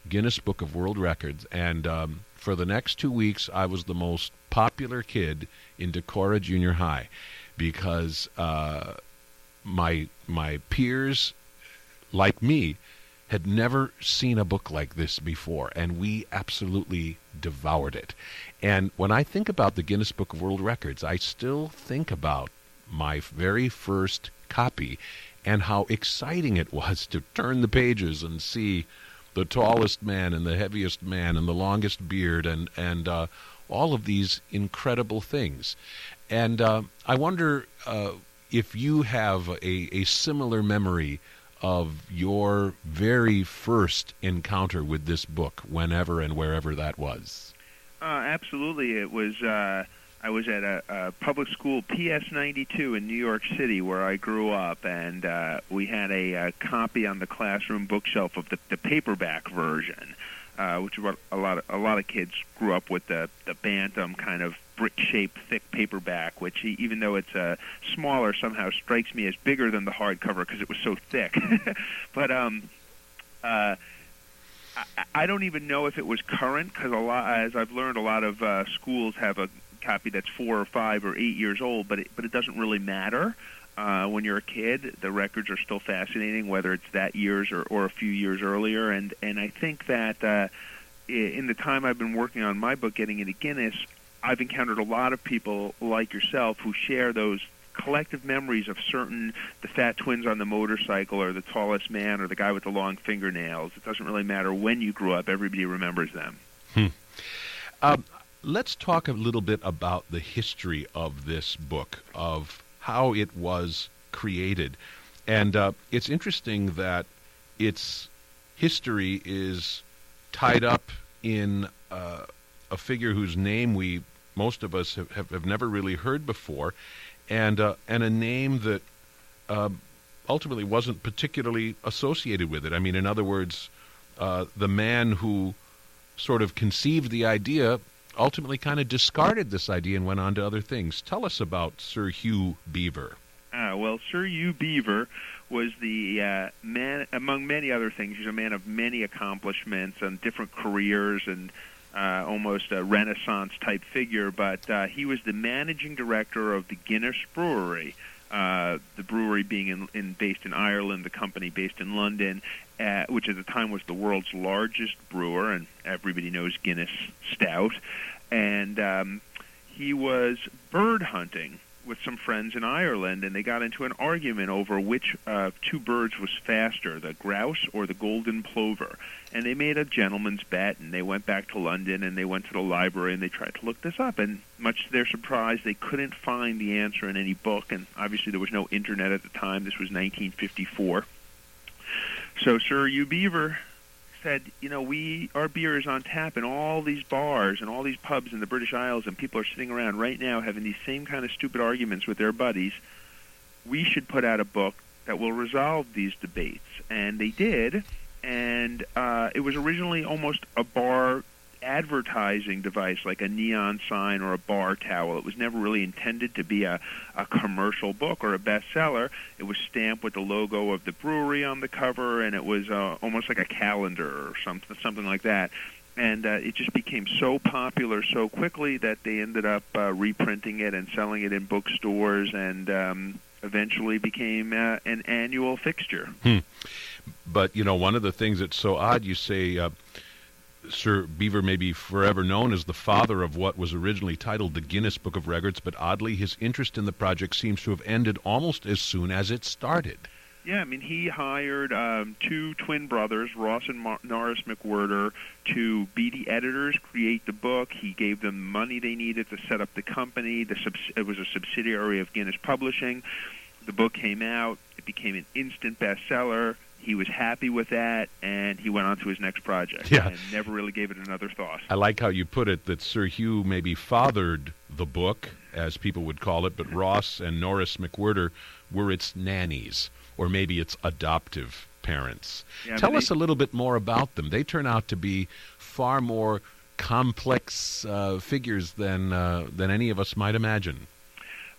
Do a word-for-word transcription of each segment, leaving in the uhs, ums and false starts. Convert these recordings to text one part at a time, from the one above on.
Guinness Book of World Records, and um, for the next two weeks, I was the most popular kid in Decorah Junior High because uh, my my peers, like me, had never seen a book like this before, and we absolutely devoured it. And when I think about the Guinness Book of World Records, I still think about my very first copy and how exciting it was to turn the pages and see the tallest man and the heaviest man and the longest beard and, and uh, all of these incredible things. And uh, I wonder uh, if you have a, a similar memory of your very first encounter with this book, whenever and wherever that was. Uh, absolutely. It was, uh, I was at a, a public school, P S ninety-two in New York City, where I grew up, and uh, we had a, a copy on the classroom bookshelf of the, the paperback version, uh, which is what a lot of, a lot of kids grew up with, the, the Bantam kind of brick-shaped, thick paperback, which, even though it's uh, smaller, somehow strikes me as bigger than the hardcover because it was so thick. But um, uh, I, I don't even know if it was current, because a lot, as I've learned, a lot of uh, schools have a copy that's four or five or eight years old, but it, but it doesn't really matter. Uh, when you're a kid, the records are still fascinating, whether it's that years or, or a few years earlier. And, and I think that uh, in the time I've been working on my book, Getting into Guinness, I've encountered a lot of people like yourself who share those collective memories of certain, the fat twins on the motorcycle or the tallest man or the guy with the long fingernails. It doesn't really matter when you grew up. Everybody remembers them. Hmm. Um, let's talk a little bit about the history of this book, of how it was created. And uh, it's interesting that its history is tied up in uh, a figure whose name we, most of us, have, have, have never really heard before, and uh, and a name that uh, ultimately wasn't particularly associated with it. I mean, in other words, uh, the man who sort of conceived the idea ultimately kind of discarded this idea and went on to other things. Tell us about Sir Hugh Beaver. Ah, well, Sir Hugh Beaver was the uh, man, among many other things, he's a man of many accomplishments and different careers and Uh, almost a Renaissance-type figure, but uh, he was the managing director of the Guinness Brewery, uh, the brewery being in, in, based in Ireland, the company based in London, uh, which at the time was the world's largest brewer, and everybody knows Guinness Stout. And um, he was bird hunting with some friends in Ireland, and they got into an argument over which uh, two birds was faster, the grouse or the golden plover. And they made a gentleman's bet, and they went back to London, and they went to the library, and they tried to look this up. And much to their surprise, they couldn't find the answer in any book, and obviously there was no internet at the time. This was nineteen fifty-four. So Sir Hugh Beaver said, you know, we our beer is on tap in all these bars and all these pubs in the British Isles, and people are sitting around right now having these same kind of stupid arguments with their buddies. We should put out a book that will resolve these debates. And they did, and uh, it was originally almost a bar advertising device, like a neon sign or a bar towel. It was never really intended to be a, a commercial book or a bestseller. It was stamped with the logo of the brewery on the cover, and it was uh, almost like a calendar or something, something like that. And uh, it just became so popular so quickly that they ended up uh, reprinting it and selling it in bookstores, and um, eventually became uh, an annual fixture. Hmm. But, you know, one of the things that's so odd, you say uh, Sir Beaver may be forever known as the father of what was originally titled the Guinness Book of Records, but oddly his interest in the project seems to have ended almost as soon as it started. Yeah, I mean, he hired um, two twin brothers, Ross and Mar- Norris McWhirter, to be the editors, create the book. He gave them money they needed to set up the company. The subs- it was a subsidiary of Guinness Publishing. The book came out. It became an instant bestseller. He was happy with that, and he went on to his next project, yeah. and never really gave it another thought. I like how you put it, that Sir Hugh maybe fathered the book, as people would call it, but Ross and Norris McWhirter were its nannies, or maybe its adoptive parents. Yeah, Tell they, us a little bit more about them. They turn out to be far more complex uh, figures than uh, than any of us might imagine.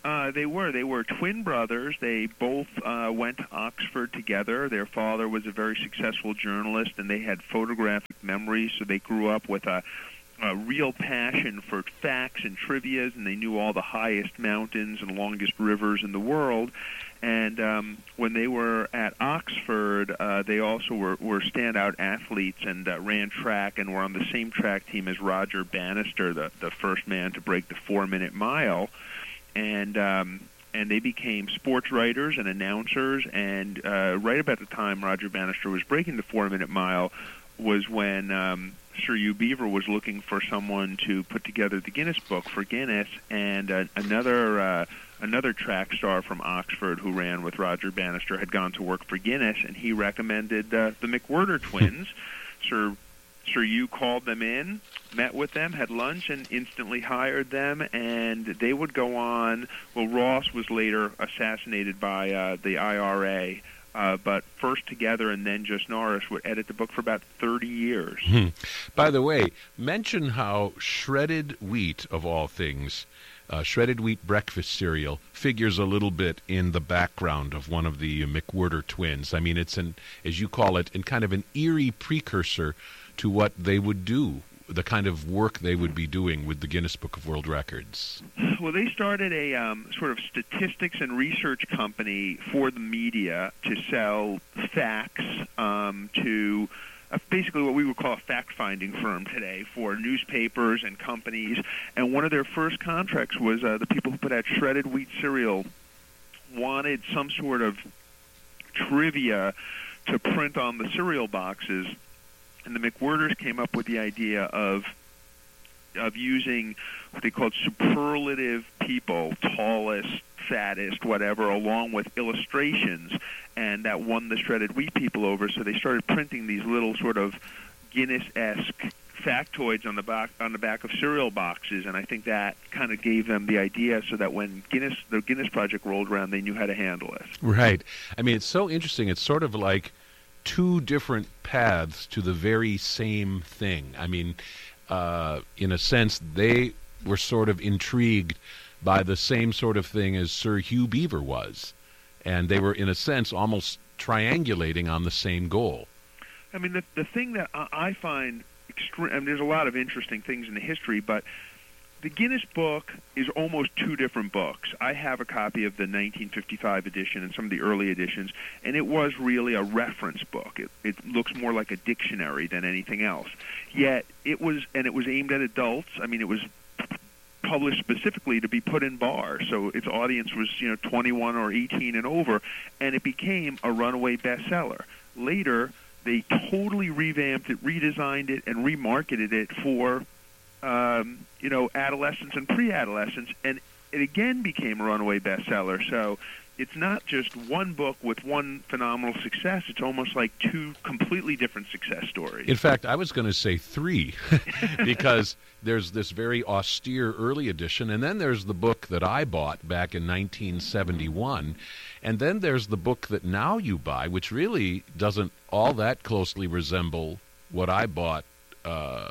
Uh, they were. They were twin brothers. They both uh, went to Oxford together. Their father was a very successful journalist, and they had photographic memory, so they grew up with a, a real passion for facts and trivias, and they knew all the highest mountains and longest rivers in the world. And um, when they were at Oxford, uh, they also were, were standout athletes and uh, ran track and were on the same track team as Roger Bannister, the, the first man to break the four-minute mile. And um, and they became sports writers and announcers. And uh, right about the time Roger Bannister was breaking the four-minute mile was when um, Sir Hugh Beaver was looking for someone to put together the Guinness Book for Guinness, and uh, another uh, another track star from Oxford who ran with Roger Bannister had gone to work for Guinness, and he recommended uh, the McWhirter twins. Sir Sir Hugh called them in, met with them, had lunch, and instantly hired them, and they would go on. Well, Ross was later assassinated by uh, the I R A, uh, but First Together and then Just Norris would edit the book for about thirty years. Hmm. By the way, mention how shredded wheat, of all things, uh, shredded wheat breakfast cereal, figures a little bit in the background of one of the McWhirter twins. I mean, it's an, as you call it, in kind of an eerie precursor to what they would do, the kind of work they would be doing with the Guinness Book of World Records. Well, they started a um, sort of statistics and research company for the media to sell facts um, to uh, basically what we would call a fact-finding firm today for newspapers and companies. And one of their first contracts was uh, the people who put out shredded wheat cereal wanted some sort of trivia to print on the cereal boxes. And the McWhirters came up with the idea of of using what they called superlative people, tallest, fattest, whatever, along with illustrations, and that won the shredded wheat people over. So they started printing these little sort of Guinness-esque factoids on the back on the back of cereal boxes, and I think that kind of gave them the idea, so that when Guinness the Guinness Project rolled around, they knew how to handle it. Right. I mean, it's so interesting. It's sort of like two different paths to the very same thing. I mean, uh, in a sense, they were sort of intrigued by the same sort of thing as Sir Hugh Beaver was. And they were, in a sense, almost triangulating on the same goal. I mean, the, the thing that I, I find extreme, I mean, there's a lot of interesting things in the history, but the Guinness Book is almost two different books. I have a copy of the nineteen fifty-five edition and some of the early editions, and it was really a reference book. It, it looks more like a dictionary than anything else. Yet it was, and it was aimed at adults. I mean, it was published specifically to be put in bars, so its audience was, you know, twenty-one or eighteen and over, and it became a runaway bestseller. Later, they totally revamped it, redesigned it, and remarketed it for Um, you know, adolescents and pre-adolescents, and it again became a runaway bestseller. So it's not just one book with one phenomenal success. It's almost like two completely different success stories. In fact, I was going to say three, because there's this very austere early edition, and then there's the book that I bought back in nineteen seventy-one, and then there's the book that now you buy, which really doesn't all that closely resemble what I bought uh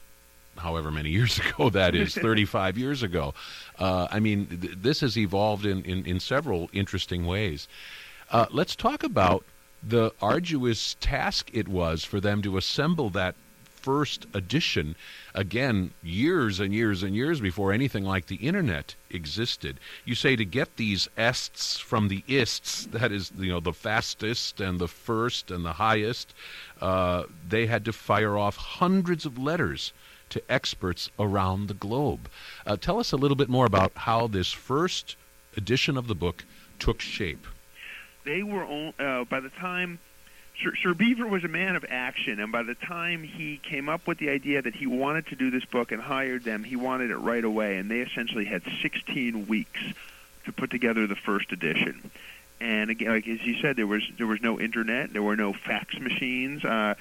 however many years ago that is, thirty-five years ago. Uh, I mean, th- this has evolved in, in, in several interesting ways. Uh, let's talk about the arduous task it was for them to assemble that first edition, again, years and years and years before anything like the Internet existed. You say to get these ests from the ists, that is, you know, the fastest and the first and the highest, uh, they had to fire off hundreds of letters to experts around the globe. Uh, tell us a little bit more about how this first edition of the book took shape. They were, uh, by the time, Sir, Sir Beaver was a man of action, and by the time he came up with the idea that he wanted to do this book and hired them, he wanted it right away, and they essentially had sixteen weeks to put together the first edition. And again, like as you said, there was there was no internet, there were no fax machines, uh,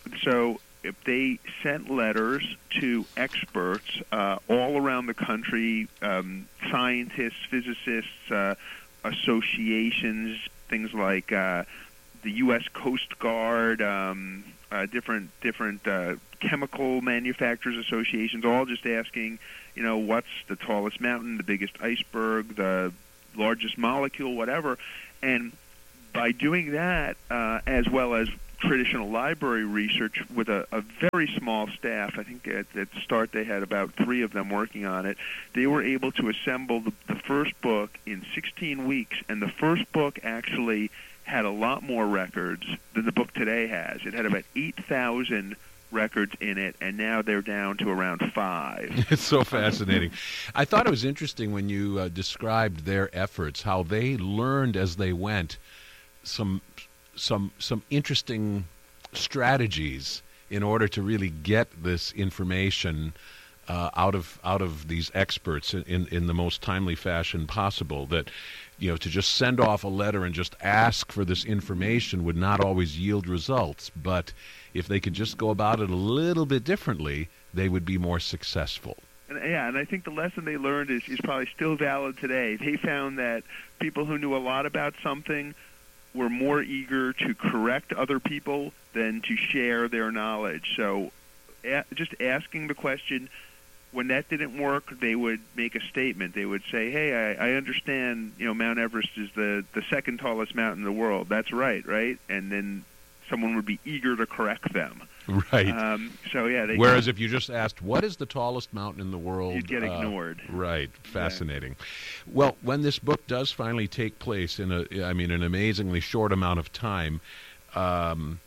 so if they sent letters to experts uh, all around the country, um, scientists, physicists, uh, associations, things like uh, the U S Coast Guard, um, uh, different different uh, chemical manufacturers associations, all just asking, you know, what's the tallest mountain, the biggest iceberg, the largest molecule, whatever. And by doing that, uh, as well as traditional library research with a, a very small staff, I think at, at the start they had about three of them working on it, they were able to assemble the, the first book in sixteen weeks, and the first book actually had a lot more records than the book today has. It had about eight thousand records in it, and now they're down to around five. It's so fascinating. I thought it was interesting when you uh, described their efforts, how they learned as they went some some some interesting strategies in order to really get this information uh, out of out of these experts in in the most timely fashion possible. That, you know, to just send off a letter and just ask for this information would not always yield results, but if they could just go about it a little bit differently, they would be more successful. And, yeah, and I think the lesson they learned is, is probably still valid today. They found that people who knew a lot about something were more eager to correct other people than to share their knowledge. So a- just asking the question, when that didn't work, they would make a statement. They would say, hey, I, I understand, you know, Mount Everest is the, the second tallest mountain in the world. That's right, right? And then someone would be eager to correct them. Right. Um, so, yeah. They Whereas if you just asked, what is the tallest mountain in the world? You'd get uh, ignored. Right. Fascinating. Yeah. Well, when this book does finally take place in a, I mean, an amazingly short amount of time, um,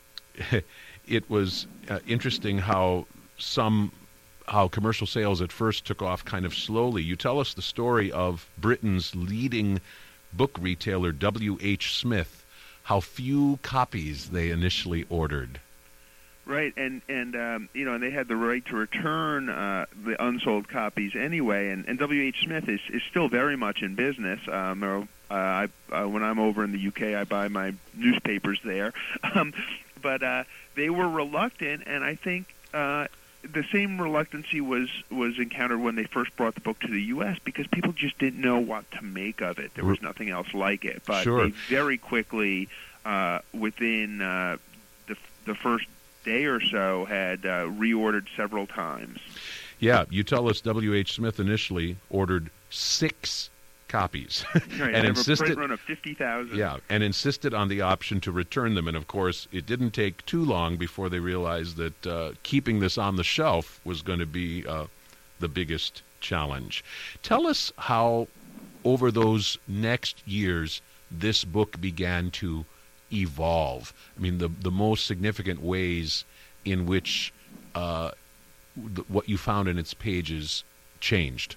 it was uh, interesting how some, how commercial sales at first took off kind of slowly. You tell us the story of Britain's leading book retailer, W H Smith, how few copies they initially ordered. Right, and and um, you know, and they had the right to return uh, the unsold copies anyway. And, and W H Smith is, is still very much in business. Um, or, uh, I, uh, when I'm over in the U K, I buy my newspapers there. Um, but uh, they were reluctant, and I think uh, the same reluctancy was was encountered when they first brought the book to the U S because people just didn't know what to make of it. There was nothing else like it. But sure. they very quickly, uh, within uh, the the first day or so, had uh, reordered several times. Yeah, you tell us W H Smith initially ordered six copies right, and a insisted print run of fifty thousand. Yeah, and insisted on the option to return them. And of course, it didn't take too long before they realized that uh, keeping this on the shelf was going to be uh, the biggest challenge. Tell us how, over those next years, this book began to evolve. I mean, the the most significant ways in which uh, th- what you found in its pages changed.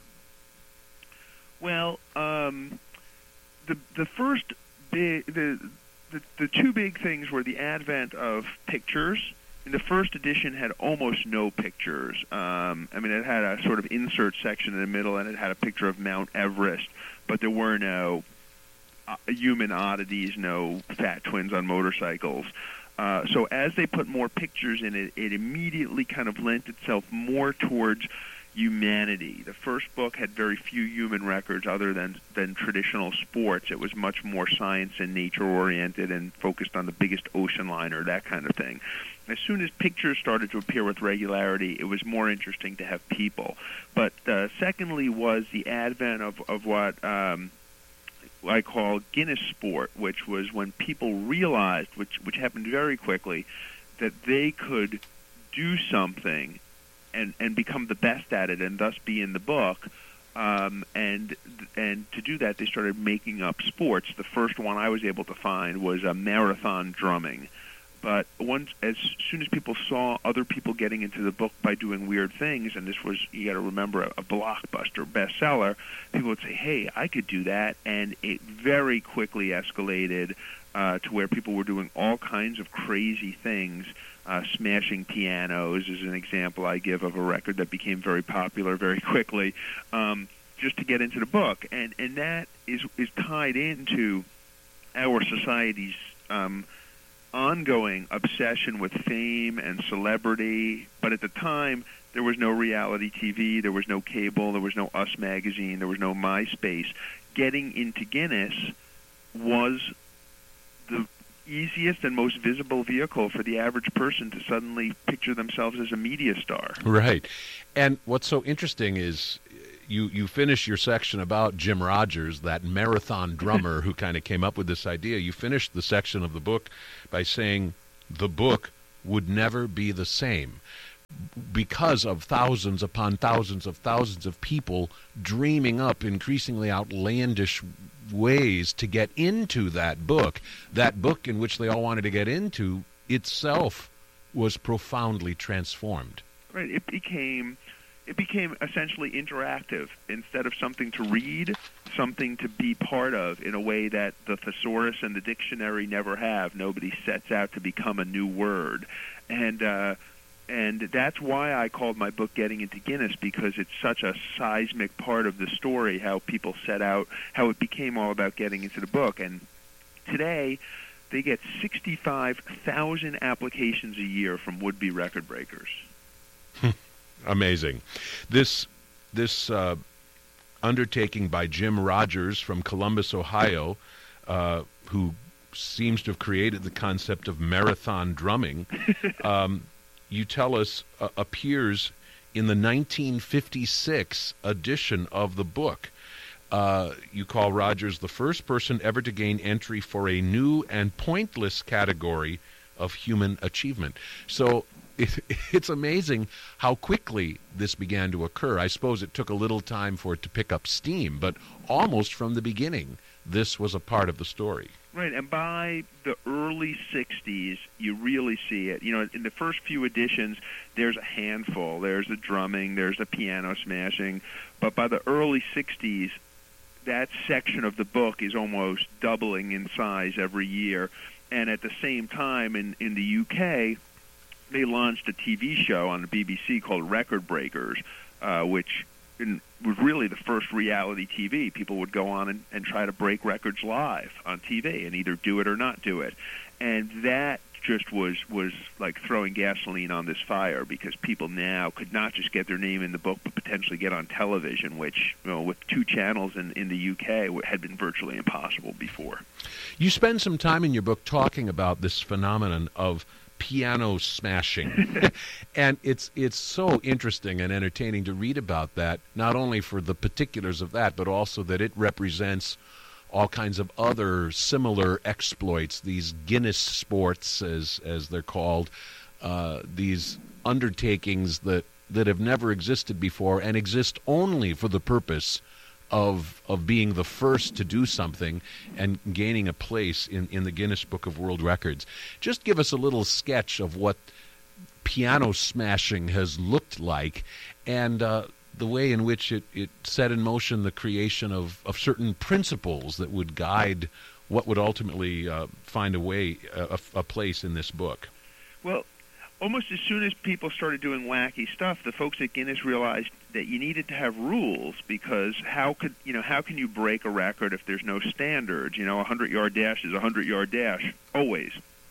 Well, um, the the first big the, the the two big things were the advent of pictures. And the first edition had almost no pictures. Um, I mean, it had a sort of insert section in the middle, and it had a picture of Mount Everest, but there were no uh, human oddities, no fat twins on motorcycles. Uh, so as they put more pictures in it, it immediately kind of lent itself more towards humanity. The first book had very few human records other than, than traditional sports. It was much more science and nature-oriented and focused on the biggest ocean liner, that kind of thing. As soon as pictures started to appear with regularity, it was more interesting to have people. But uh, secondly was the advent of, of what um, I call Guinness sport, which was when people realized, which, which happened very quickly, that they could do something and, and become the best at it and thus be in the book. Um, and and to do that, they started making up sports. The first one I was able to find was a marathon drumming. But once, as soon as people saw other people getting into the book by doing weird things, and this was, you got to remember, a, a blockbuster bestseller, people would say, hey, I could do that. And it very quickly escalated uh, to where people were doing all kinds of crazy things. Uh, smashing pianos is an example I give of a record that became very popular very quickly, um, just to get into the book. And, and that is, is tied into our society's um, ongoing obsession with fame and celebrity. But at the time, there was no reality T V, there was no cable, there was no Us magazine, there was no MySpace. Getting into Guinness was the easiest and most visible vehicle for the average person to suddenly picture themselves as a media star. Right. And what's so interesting is you, you finish your section about Jim Rogers, that marathon drummer who kind of came up with this idea. You finish the section of the book by saying the book would never be the same because of thousands upon thousands of thousands of people dreaming up increasingly outlandish ways to get into that book. That book in which they all wanted to get into itself was profoundly transformed. Right. It became it became essentially interactive. Instead of something to read, something to be part of in a way that the thesaurus and the dictionary never have. Nobody sets out to become a new word. And uh, and that's why I called my book Getting into Guinness, because it's such a seismic part of the story, how people set out, how it became all about getting into the book. And today, they get sixty-five thousand applications a year from would-be record breakers. Amazing. This this uh, undertaking by Jim Rogers from Columbus, Ohio, uh, who seems to have created the concept of marathon drumming, um, you tell us uh, appears in the nineteen fifty-six edition of the book. Uh, you call Rogers the first person ever to gain entry for a new and pointless category of human achievement. So it, it's amazing how quickly this began to occur. I suppose it took a little time for it to pick up steam, but almost from the beginning, this was a part of the story. Right, and by the early sixties, you really see it. You know, in the first few editions, there's a handful. There's the drumming, there's the piano smashing. But by the early sixties, that section of the book is almost doubling in size every year. And at the same time, in, in the U K, they launched a T V show on the B B C called Record Breakers, uh, which in, was really the first reality T V. People would go on and, and try to break records live on T V and either do it or not do it. And that just was, was like throwing gasoline on this fire, because people now could not just get their name in the book, but potentially get on television, which, you know, with two channels in, in the U K had been virtually impossible before. You spend some time in your book talking about this phenomenon of piano smashing. And it's it's so interesting and entertaining to read about that, not only for the particulars of that, but also that it represents all kinds of other similar exploits, these Guinness sports, as as they're called, uh, these undertakings that, that have never existed before and exist only for the purpose of of being the first to do something and gaining a place in, in the Guinness Book of World Records. Just give us a little sketch of what piano smashing has looked like, and uh, the way in which it, it set in motion the creation of, of certain principles that would guide what would ultimately uh, find a way, a, a place in this book. Well, almost as soon as people started doing wacky stuff, the folks at Guinness realized that you needed to have rules, because how could you know how can you break a record if there's no standards? You know, a hundred-yard dash is a hundred-yard dash always.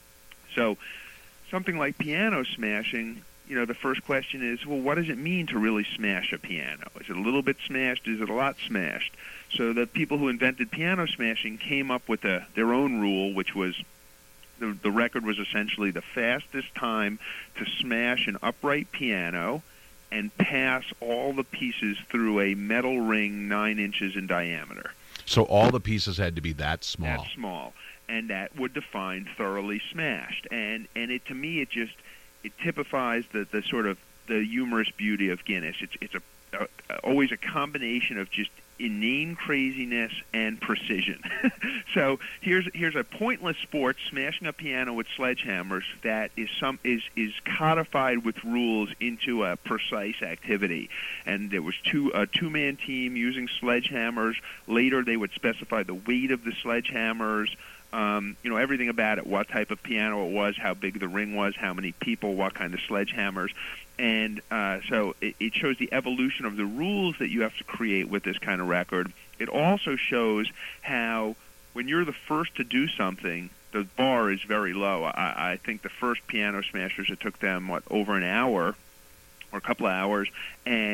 So something like piano smashing, you know, the first question is, well, what does it mean to really smash a piano? Is it a little bit smashed? Is it a lot smashed? So the people who invented piano smashing came up with a, their own rule, which was the, the record was essentially the fastest time to smash an upright piano and pass all the pieces through a metal ring nine inches in diameter. So all the pieces had to be that small. That small. And that would define thoroughly smashed. And and it to me, it just it typifies the, the sort of the humorous beauty of Guinness. It's it's a, a always a combination of just inane craziness and precision. So here's here's a pointless sport, smashing a piano with sledgehammers, that is some is is codified with rules into a precise activity. And there was two a two man team using sledgehammers. Later they would specify the weight of the sledgehammers. Um, you know, everything about it, what type of piano it was, how big the ring was, how many people, what kind of sledgehammers. And uh, so it, it shows the evolution of the rules that you have to create with this kind of record. It also shows how when you're the first to do something, the bar is very low. I, I think the first piano smashers, it took them, what, over an hour or a couple of hours, and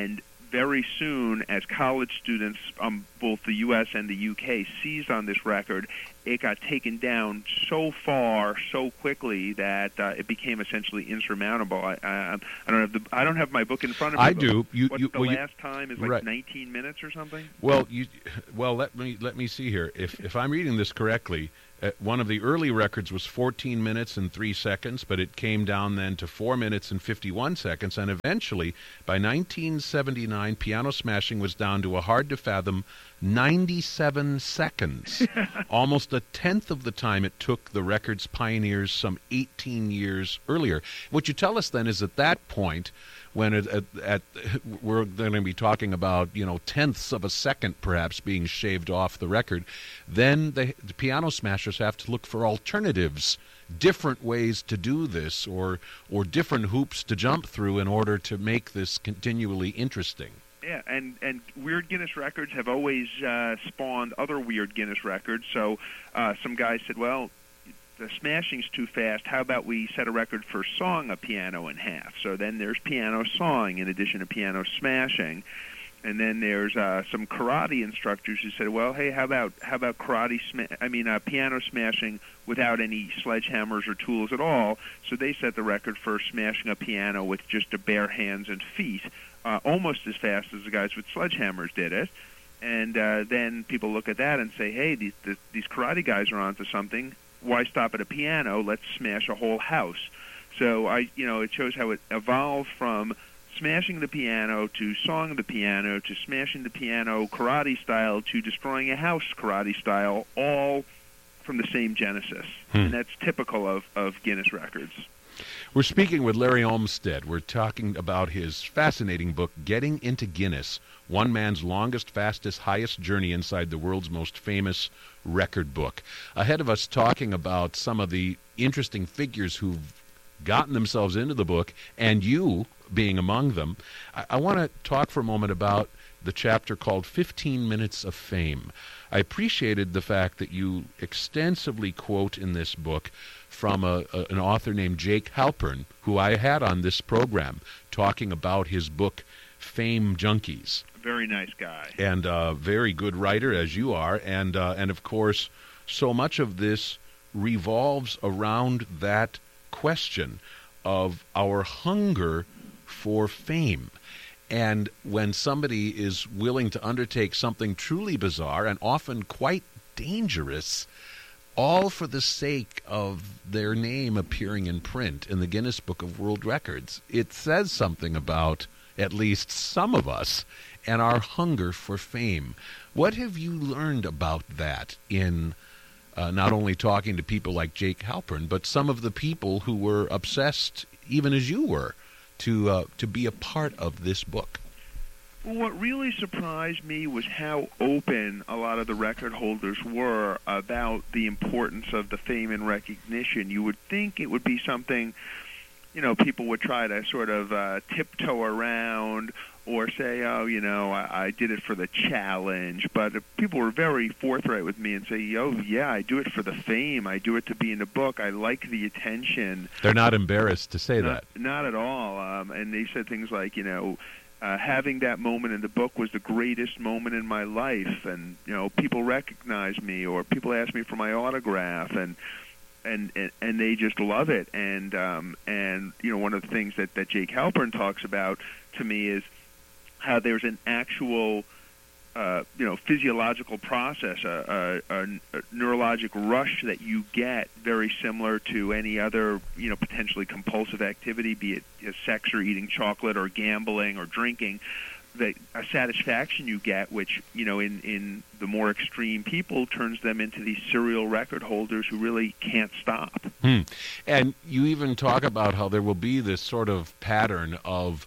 very soon, as college students, um, both the U S and the U K, seized on this record, it got taken down so far, so quickly that uh, it became essentially insurmountable. I, I, I don't have the I don't have my book in front of me. I do. You, What's you, the well, last you, time is like right. nineteen minutes or something. Well, you, well, let me let me see here. If if I'm reading this correctly, uh, one of the early records was fourteen minutes and three seconds, but it came down then to four minutes and fifty-one seconds, and eventually, by nineteen seventy-nine, Piano Smashing was down to a hard-to-fathom ninety-seven seconds, almost a tenth of the time it took the record's pioneers some eighteen years earlier. What you tell us then is at that point, when it, at, at we're going to be talking about, you know, tenths of a second perhaps being shaved off the record, then the, the Piano Smashers have to look for alternatives, different ways to do this, or or different hoops to jump through in order to make this continually interesting. Yeah, and, and Weird Guinness records have always uh, spawned other Weird Guinness records. So uh, some guys said, well, the smashing's too fast. How about we set a record for sawing a piano in half? So then there's piano sawing in addition to piano smashing. And then there's uh, some karate instructors who said, well, hey, how about how about karate sma- I mean, uh, piano smashing without any sledgehammers or tools at all? So they set the record for smashing a piano with just a bare hands and feet, uh, almost as fast as the guys with sledgehammers did it. And uh, then people look at that and say, hey, these, the, these karate guys are onto something. Why stop at a piano? Let's smash a whole house. So I, you know, it shows how it evolved from smashing the piano to sawing the piano to smashing the piano karate style to destroying a house karate style, all from the same genesis. Hmm. And that's typical of, of Guinness records. We're speaking with Larry Olmsted. We're talking about his fascinating book, Getting into Guinness, One Man's Longest, Fastest, Highest Journey Inside the World's Most Famous Record Book. Ahead of us talking about some of the interesting figures who've gotten themselves into the book, and you being among them, I, I want to talk for a moment about the chapter called fifteen minutes of Fame. I appreciated the fact that you extensively quote in this book from a, a, an author named Jake Halpern, who I had on this program, talking about his book, Fame Junkies. Very nice guy. And a very good writer, as you are. And, uh, and of course, so much of this revolves around that question of our hunger for fame. And when somebody is willing to undertake something truly bizarre and often quite dangerous, all for the sake of their name appearing in print in the Guinness Book of World Records, it says something about at least some of us and our hunger for fame. What have you learned about that in uh, not only talking to people like Jake Halpern, but some of the people who were obsessed, even as you were, to uh, to be a part of this book? Well, what really surprised me was how open a lot of the record holders were about the importance of the fame and recognition. You would think it would be something, you know, people would try to sort of uh, tiptoe around or say, oh, you know, I, I did it for the challenge. But people were very forthright with me and say, oh, yeah, I do it for the fame. I do it to be in the book. I like the attention. They're not embarrassed to say not, that. Not at all. Um, and they said things like, you know, Uh, having that moment in the book was the greatest moment in my life, and you know, people recognize me, or people ask me for my autograph, and and and, and they just love it. And um, and you know, one of the things that that Jake Halpern talks about to me is how there's an actual uh, you know physiological process, a, a, a neurologic rush that you get, very similar to any other you know potentially compulsive activity, be it you know, sex or eating chocolate or gambling or drinking. That a satisfaction you get, which you know in in the more extreme people turns them into these serial record holders who really can't stop. Hmm. And you even talk about how there will be this sort of pattern of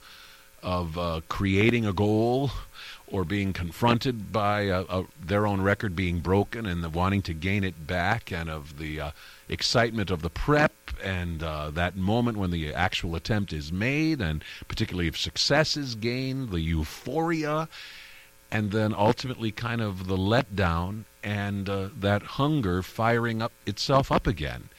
of uh, creating a goal, or being confronted by a, a, their own record being broken and the wanting to gain it back, and of the uh, excitement of the prep and uh, that moment when the actual attempt is made, and particularly if success is gained, the euphoria, and then ultimately kind of the letdown and uh, that hunger firing up itself up again.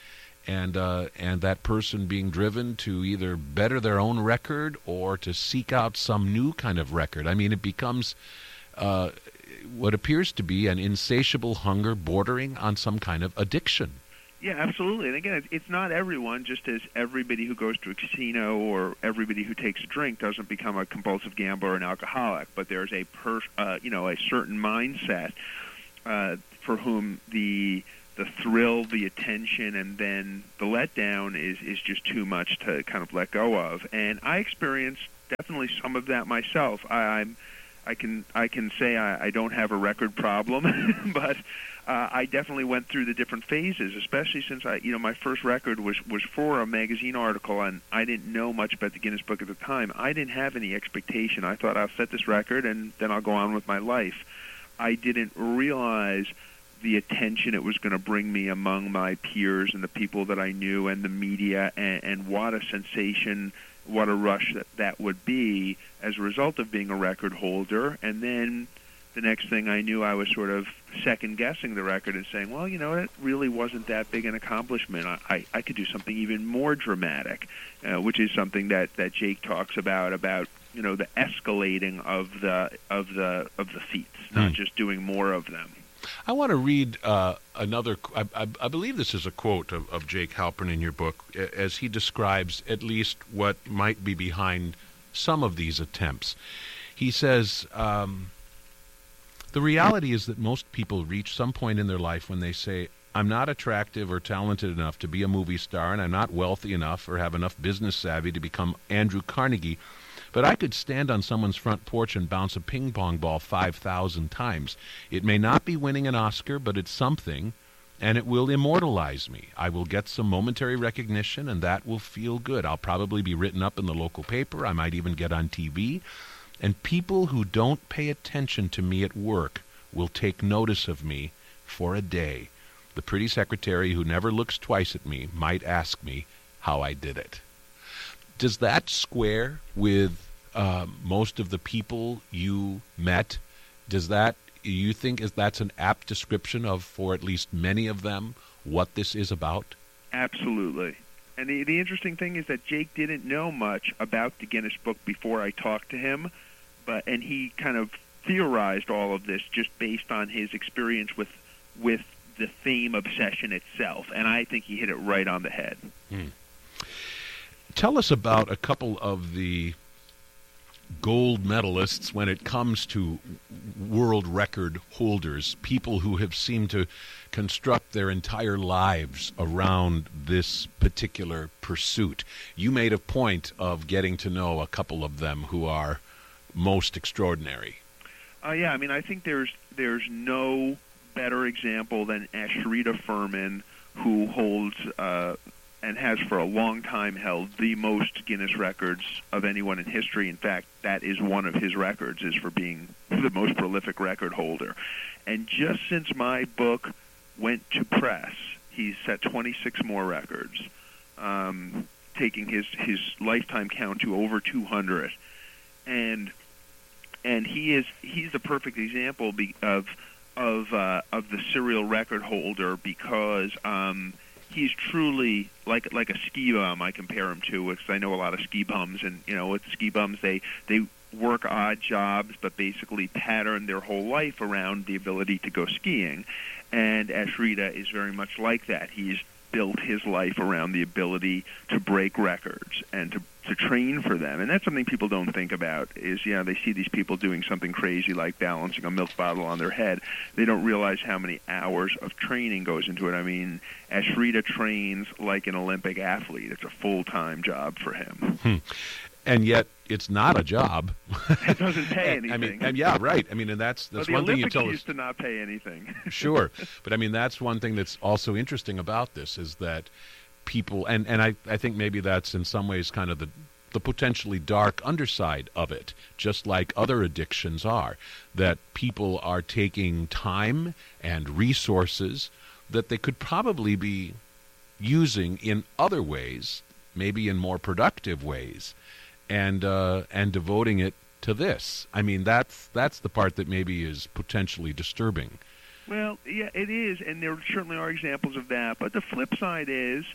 and uh, and that person being driven to either better their own record or to seek out some new kind of record. I mean, it becomes uh, what appears to be an insatiable hunger bordering on some kind of addiction. Yeah, absolutely. And again, it's, it's not everyone, just as everybody who goes to a casino or everybody who takes a drink doesn't become a compulsive gambler or an alcoholic, but there's a per, uh, you know, a certain mindset uh, for whom the the thrill, the attention, and then the letdown is, is just too much to kind of let go of. And I experienced definitely some of that myself. I, I'm I can I can say I, I don't have a record problem, but uh, I definitely went through the different phases, especially since I, you know, my first record was, was for a magazine article, and I didn't know much about the Guinness Book at the time. I didn't have any expectation. I thought I'll set this record, and then I'll go on with my life. I didn't realize the attention it was going to bring me among my peers and the people that I knew and the media, and, and what a sensation, what a rush that that would be as a result of being a record holder. And then the next thing I knew, I was sort of second-guessing the record and saying, well, you know, it really wasn't that big an accomplishment. I, I, I could do something even more dramatic, uh, which is something that, that Jake talks about, about, you know, the escalating of the of the, of the feats, not Hmm. just doing more of them. I want to read uh, another, I, I, I believe this is a quote of, of Jake Halpern in your book, a- as he describes at least what might be behind some of these attempts. He says, um, the reality is that most people reach some point in their life when they say, I'm not attractive or talented enough to be a movie star, and I'm not wealthy enough or have enough business savvy to become Andrew Carnegie, but I could stand on someone's front porch and bounce a ping pong ball five thousand times. It may not be winning an Oscar, but it's something, and it will immortalize me. I will get some momentary recognition, and that will feel good. I'll probably be written up in the local paper. I might even get on T V. And people who don't pay attention to me at work will take notice of me for a day. The pretty secretary who never looks twice at me might ask me how I did it. Does that square with uh, most of the people you met? Does that, you think is that's an apt description of, for at least many of them, what this is about? Absolutely. And the, the interesting thing is that Jake didn't know much about the Guinness Book before I talked to him, but and he kind of theorized all of this just based on his experience with with the fame obsession itself, and I think he hit it right on the head. Hmm. Tell us about a couple of the gold medalists when it comes to world record holders, people who have seemed to construct their entire lives around this particular pursuit. You made a point of getting to know a couple of them who are most extraordinary. Uh, yeah, I mean, I think there's there's no better example than Ashrita Furman, who holds uh, and has for a long time held the most Guinness records of anyone in history. In fact, that is one of his records, is for being the most prolific record holder. And just since my book went to press, he's set twenty-six more records, um, taking his, his lifetime count to over two hundred. And and he is he's the perfect example be, of of uh, of the serial record holder, because um, he's truly like like a ski bum. I compare him to, because I know a lot of ski bums, and you know, with ski bums, they they work odd jobs, but basically pattern their whole life around the ability to go skiing. And Ashrita is very much like that. He's built his life around the ability to break records and to to train for them. And that's something people don't think about, is, you know, they see these people doing something crazy like balancing a milk bottle on their head. They don't realize how many hours of training goes into it. I mean, Ashrita trains like an Olympic athlete. It's a full-time job for him. Hmm. And yet, it's not a job. It doesn't pay anything. I mean, and yeah, right. I mean, and that's that's well, one thing you Olympics tell us. used to not pay anything. Sure, but I mean, that's one thing that's also interesting about this, is that people, and and I I think maybe that's in some ways kind of the the potentially dark underside of it, just like other addictions are, that people are taking time and resources that they could probably be using in other ways, maybe in more productive ways, and uh, and devoting it to this. I mean, that's that's the part that maybe is potentially disturbing. Well, yeah, it is, and there certainly are examples of that. But the flip side is,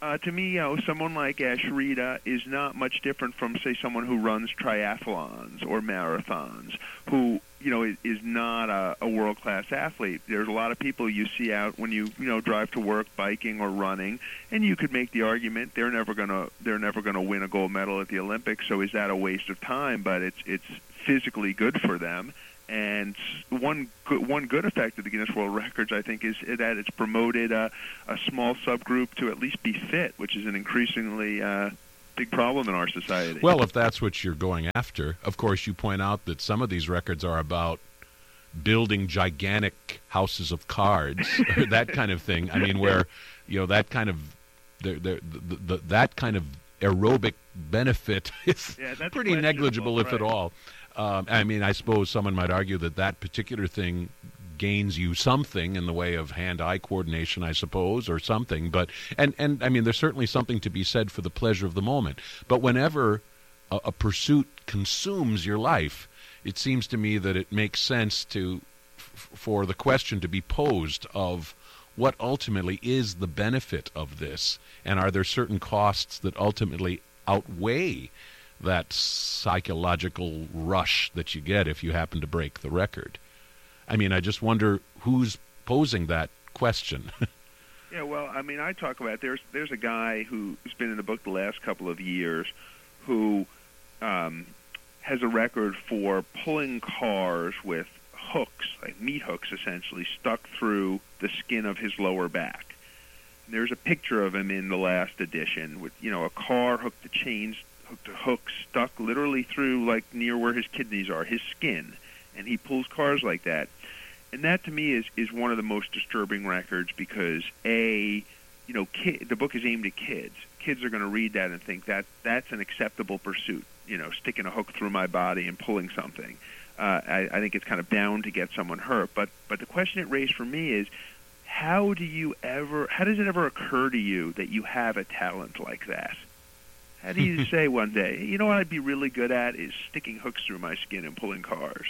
Uh, to me, you know, someone like Ashrita is not much different from, say, someone who runs triathlons or marathons, who, you know, is, is not a, a world-class athlete. There's a lot of people you see out when you, you know, drive to work biking or running, and you could make the argument they're never gonna they're never gonna win a gold medal at the Olympics. So is that a waste of time? But it's it's physically good for them. And one good, one good effect of the Guinness World Records, I think, is that it's promoted a, a small subgroup to at least be fit, which is an increasingly uh, big problem in our society. Well, if that's what you're going after, of course, you point out that some of these records are about building gigantic houses of cards, or that kind of thing. I mean, where, you know, that kind of the, the, the, the, that kind of aerobic benefit is yeah, that's pretty negligible, if right. at all. Um, I mean, I suppose someone might argue that that particular thing gains you something in the way of hand-eye coordination, I suppose, or something. But and, and I mean, there's certainly something to be said for the pleasure of the moment. But whenever a, a pursuit consumes your life, it seems to me that it makes sense to f- for the question to be posed of what ultimately is the benefit of this, and are there certain costs that ultimately outweigh that psychological rush that you get if you happen to break the record. I mean, I just wonder who's posing that question. Yeah, well, I mean, I talk about there's there's a guy who's been in the book the last couple of years who um, has a record for pulling cars with hooks, like meat hooks essentially, stuck through the skin of his lower back. And there's a picture of him in the last edition with, you know, a car hooked to chains, hooked to hooks stuck literally through, like, near where his kidneys are, his skin. And he pulls cars like that. And that, to me, is, is one of the most disturbing records because, A, you know, ki- the book is aimed at kids. Kids are going to read that and think that that's an acceptable pursuit, you know, sticking a hook through my body and pulling something. Uh, I, I think it's kind of bound to get someone hurt. But but the question it raised for me is, how do you ever, how does it ever occur to you that you have a talent like that? How do you say one day, you know what I'd be really good at is sticking hooks through my skin and pulling cars?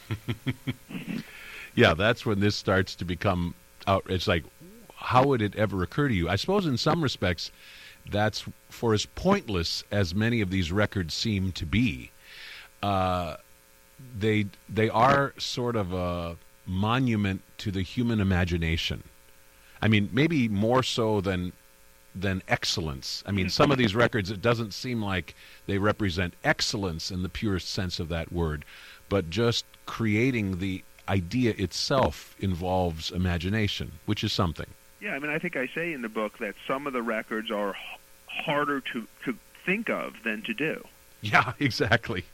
Yeah, that's when this starts to become out. It's like, how would it ever occur to you? I suppose in some respects, that's for as pointless as many of these records seem to be. Uh, they they are sort of a monument to the human imagination. I mean, maybe more so than than excellence. I mean, some of these records, it doesn't seem like they represent excellence in the purest sense of that word, but just creating the idea itself involves imagination, which is something. Yeah, I mean, I think I say in the book that some of the records are h- harder to, to think of than to do. Yeah, exactly.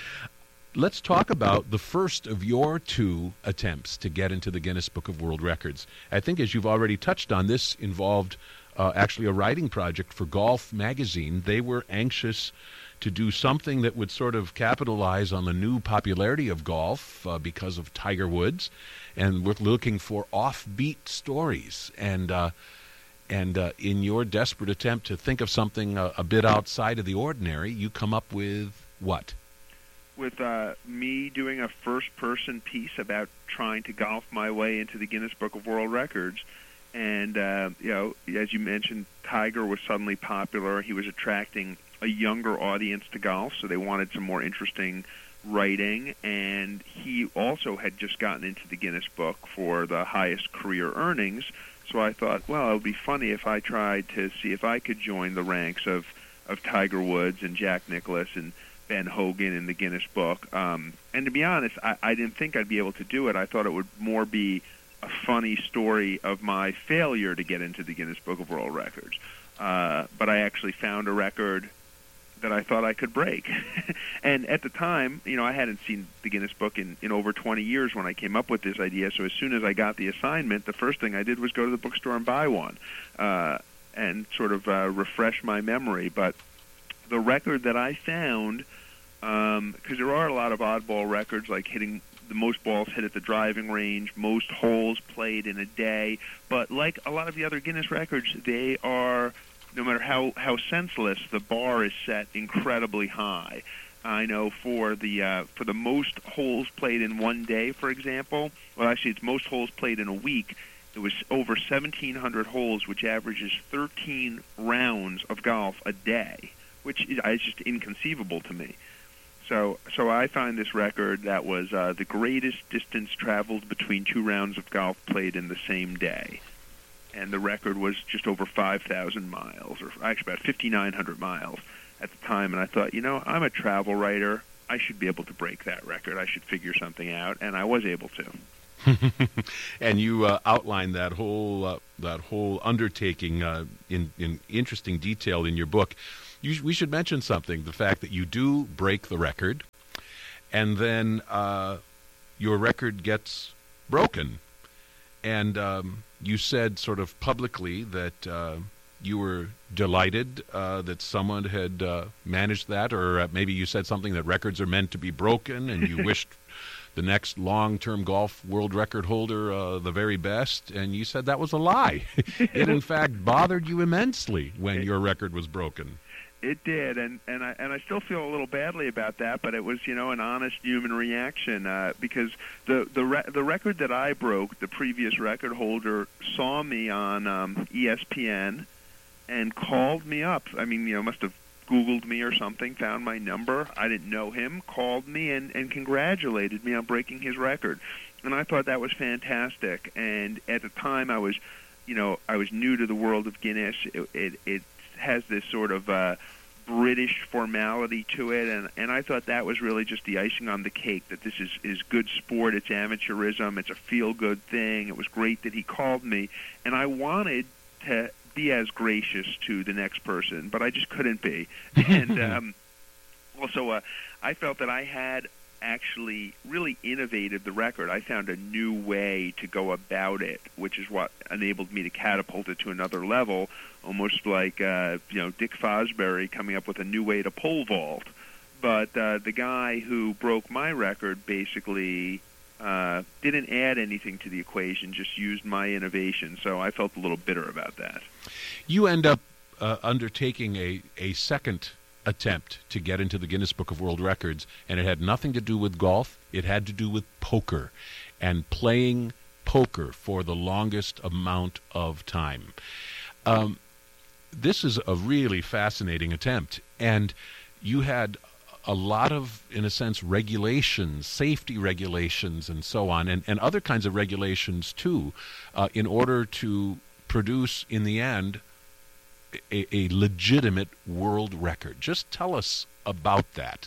Let's talk about the first of your two attempts to get into the Guinness Book of World Records. I think, as you've already touched on, this involved uh, actually a writing project for Golf magazine. They were anxious to do something that would sort of capitalize on the new popularity of golf uh, because of Tiger Woods, and we're looking for offbeat stories. And uh, and uh, in your desperate attempt to think of something uh, a bit outside of the ordinary, you come up with what? With uh, me doing a first-person piece about trying to golf my way into the Guinness Book of World Records. And, uh, you know, as you mentioned, Tiger was suddenly popular. He was attracting a younger audience to golf, so they wanted some more interesting writing. And he also had just gotten into the Guinness Book for the highest career earnings. So I thought, well, it would be funny if I tried to see if I could join the ranks of, of Tiger Woods and Jack Nicklaus and Ben Hogan in the Guinness Book. Um, and to be honest, I, I didn't think I'd be able to do it. I thought it would more be a funny story of my failure to get into the Guinness Book of World Records. Uh, but I actually found a record that I thought I could break. And at the time, you know, I hadn't seen the Guinness Book in, in over twenty years when I came up with this idea. So as soon as I got the assignment, the first thing I did was go to the bookstore and buy one uh, and sort of uh, refresh my memory. But the record that I found, because um, there are a lot of oddball records, like hitting the most balls hit at the driving range, most holes played in a day. But like a lot of the other Guinness records, they are, no matter how, how senseless, the bar is set incredibly high. I know for the uh, for the most holes played in one day, for example, well, actually it's most holes played in a week. It was over seventeen hundred holes, which averages thirteen rounds of golf a day, which is, is just inconceivable to me. So, so I find this record that was uh, the greatest distance traveled between two rounds of golf played in the same day. And the record was just over five thousand miles, or actually about fifty-nine hundred miles at the time. And I thought, you know, I'm a travel writer. I should be able to break that record. I should figure something out, and I was able to. And you uh, outlined that whole uh, that whole undertaking uh, in in interesting detail in your book. You, we should mention something: the fact that you do break the record, and then uh, your record gets broken. And um, you said, sort of publicly, that uh, you were delighted uh, that someone had uh, managed that, or uh, maybe you said something that records are meant to be broken, and you wished the next long-term golf world record holder uh, the very best, and you said that was a lie. It, in fact, bothered you immensely when your record was broken. It did, and and I and I still feel a little badly about that, but it was, you know, an honest human reaction uh, because the the re- the record that I broke, the previous record holder saw me on um, E S P N and called me up. I mean, you know, must have Googled me or something, found my number. I didn't know him, called me and, and congratulated me on breaking his record. And I thought that was fantastic. And at the time, I was, you know, I was new to the world of Guinness. It it, it has this sort of uh, British formality to it, and, and I thought that was really just the icing on the cake, that this is, is good sport, it's amateurism, it's a feel-good thing. It was great that he called me, and I wanted to be as gracious to the next person, but I just couldn't be. And um, also, uh, I felt that I had actually really innovated the record. I found a new way to go about it, which is what enabled me to catapult it to another level, almost like uh, you know Dick Fosbury coming up with a new way to pole vault. But uh, the guy who broke my record basically uh, didn't add anything to the equation, just used my innovation. So I felt a little bitter about that. You end up uh, undertaking a, a second attempt to get into the Guinness Book of World Records, and it had nothing to do with golf. It had to do with poker and playing poker for the longest amount of time. Um, this is a really fascinating attempt, and you had a lot of, in a sense, regulations, safety regulations, and so on, and, and other kinds of regulations, too, uh, in order to produce, in the end, A, a legitimate world record. Just tell us about that.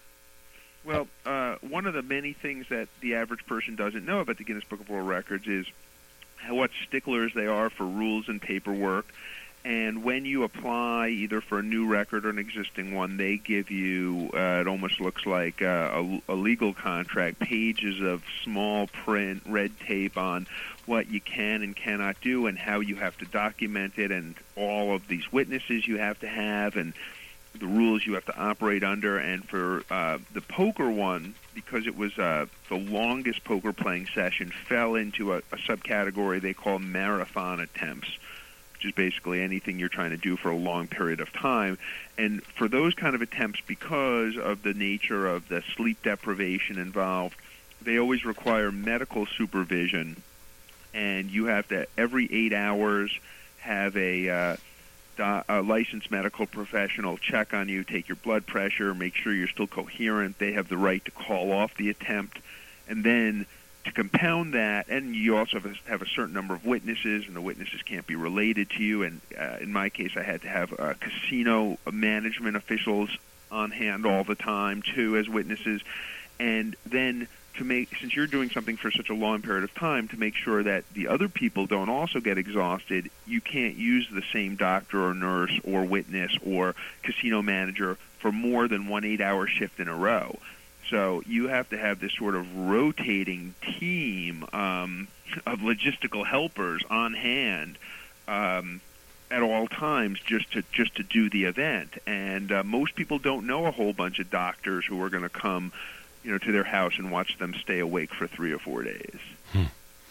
Well, uh, one of the many things that the average person doesn't know about the Guinness Book of World Records is how, what sticklers they are for rules and paperwork. And when you apply either for a new record or an existing one, they give you, uh, it almost looks like uh, a, a legal contract, pages of small print, red tape on what you can and cannot do and how you have to document it, and all of these witnesses you have to have and the rules you have to operate under. And for uh, the poker one, because it was uh, the longest poker playing session, fell into a, a subcategory they call marathon attempts, which is basically anything you're trying to do for a long period of time. And for those kind of attempts, because of the nature of the sleep deprivation involved, they always require medical supervision, and you have to, every eight hours, have a, uh, do, a licensed medical professional check on you, take your blood pressure, make sure you're still coherent. They have the right to call off the attempt. And then to compound that, and you also have a, have a certain number of witnesses, and the witnesses can't be related to you. And uh, in my case, I had to have uh, casino management officials on hand all the time, too, as witnesses. And then to make, since you're doing something for such a long period of time, to make sure that the other people don't also get exhausted, you can't use the same doctor or nurse or witness or casino manager for more than one eight-hour shift in a row. So you have to have this sort of rotating team um, of logistical helpers on hand um, at all times just to just to do the event. And uh, most people don't know a whole bunch of doctors who are going to come, you know, to their house and watch them stay awake for three or four days. Hmm.